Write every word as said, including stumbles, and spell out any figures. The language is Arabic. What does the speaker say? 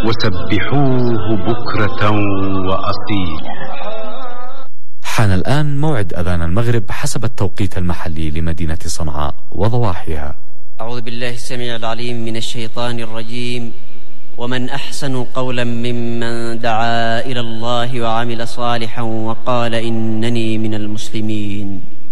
وسبحوه بكرة وأصيلا. حان الآن موعد أذان المغرب حسب التوقيت المحلي لمدينة صنعاء وضواحيها. أعوذ بالله السميع العليم من الشيطان الرجيم. ومن أحسن قولا ممن دعا إلى الله وعمل صالحا وقال إنني من المسلمين.